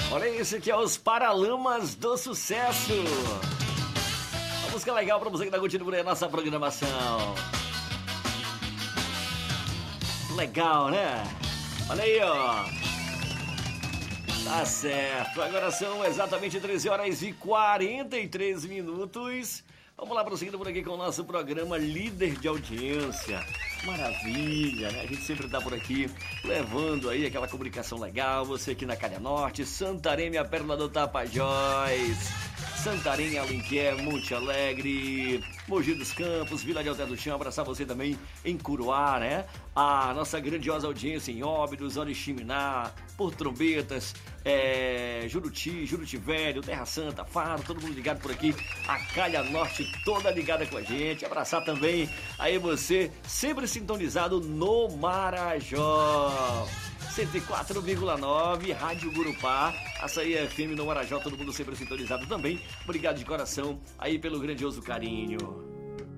Olha esse que é os Paralamas do Sucesso. Uma música legal pra você que tá curtindo por aí a nossa programação. Legal, né? Olha aí, ó. Tá certo. Agora são exatamente 13 horas e 43 minutos. Vamos lá, prosseguindo por aqui com o nosso programa Líder de Audiência. Maravilha, né? A gente sempre tá por aqui levando aí aquela comunicação legal. Você aqui na Calha Norte, Santarém, a Pérola do Tapajós, Santarém, Alenquer, Monte Alegre, Mogi dos Campos, Vila de Alter do Chão. Abraçar você também em Curuá, né? A nossa grandiosa audiência em Óbidos, Oriximiná, por Trombetas, Juruti Velho, Terra Santa, Faro, todo mundo ligado por aqui. A Calha Norte toda ligada com a gente. Abraçar também aí você, sempre sintonizado no Marajó. 104,9, Rádio Gurupá, Açaí FM no Marajó, todo mundo sempre sintonizado também. Obrigado de coração aí pelo grandioso carinho.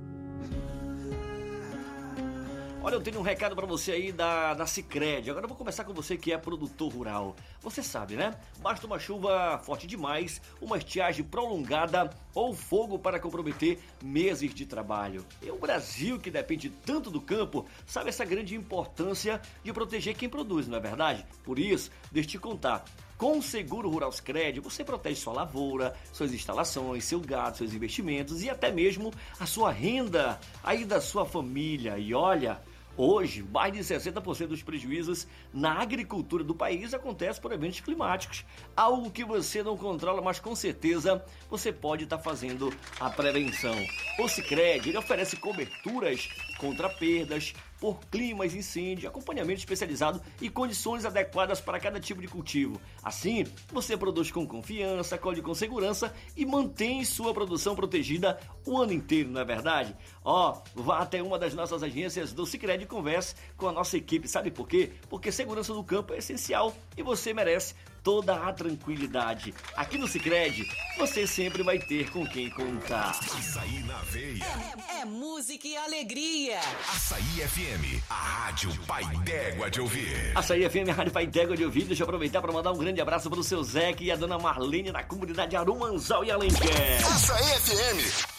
Olha, eu tenho um recado pra você aí da Sicredi. Agora eu vou começar com você que é produtor rural. Você sabe, né? Basta uma chuva forte demais, uma estiagem prolongada ou fogo para comprometer meses de trabalho. E o Brasil, que depende tanto do campo, sabe essa grande importância de proteger quem produz, não é verdade? Por isso, deixa eu te contar. Com o Seguro Rural Sicredi, você protege sua lavoura, suas instalações, seu gado, seus investimentos e até mesmo a sua renda aí da sua família. E olha, hoje, mais de 60% dos prejuízos na agricultura do país acontece por eventos climáticos. Algo que você não controla, mas com certeza você pode estar fazendo a prevenção. O Sicredi, ele oferece coberturas contra perdas por climas, incêndio, acompanhamento especializado e condições adequadas para cada tipo de cultivo. Assim, você produz com confiança, colhe com segurança e mantém sua produção protegida o ano inteiro, não é verdade? Vá até uma das nossas agências do Sicredi e converse com a nossa equipe. Sabe por quê? Porque segurança do campo é essencial e você merece toda a tranquilidade. Aqui no Sicredi, você sempre vai ter com quem contar. Açaí na veia. É música e alegria. Açaí FM, a rádio pai d'égua de ouvir. Açaí FM, a rádio pai d'égua de ouvir. Deixa eu aproveitar para mandar um grande abraço para o seu Zeca e a dona Marlene na comunidade Arumanzal e Alenquer. Açaí FM.